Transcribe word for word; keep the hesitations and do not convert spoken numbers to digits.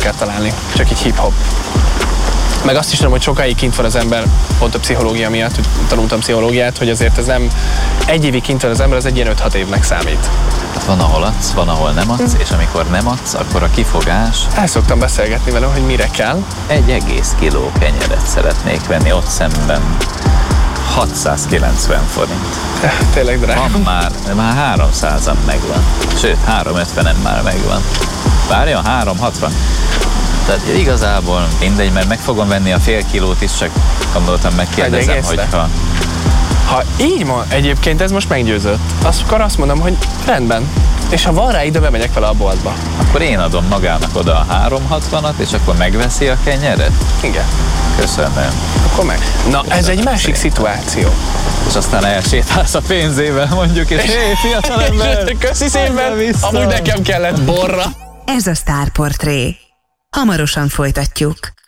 kell találni, csak így hip-hop. Meg azt is tudom, hogy sokáig kint van az ember, pont a pszichológia miatt, hogy tanultam pszichológiát, hogy azért ez nem egy évig kint van az ember, az egy ilyen öt-hat évnek számít. Hát van, ahol adsz, van, ahol nem adsz, és amikor nem adsz, akkor a kifogás... El szoktam beszélgetni velem, hogy mire kell. Egy egész kiló kenyeret szeretnék venni ott szemben. hatszázkilencven forint. Tényleg drága. Van már, már háromszázan megvan. Sőt, háromszázötvenen már megvan. Várjon, háromszázhatvan. Tehát igazából mindegy, mert meg fogom venni a fél kilót is, csak gondoltam, megkérdezem, hogyha... Ha így van, egyébként ez most meggyőzött. Akkor azt mondom, hogy rendben. És ha van rá idő, bemegyek vele a boltba. Akkor én adom magának oda a háromszázhatvanat, és akkor megveszi a kenyeret? Igen. Köszönöm. Akkor meg. Na, Köszönöm ez egy másik szépen. Szituáció. És aztán elsétálsz a pénzével, mondjuk, és hé, fiatalember! Köszi szépen! Amúgy nekem kellett borra. Ez a Sztárportré. Hamarosan folytatjuk.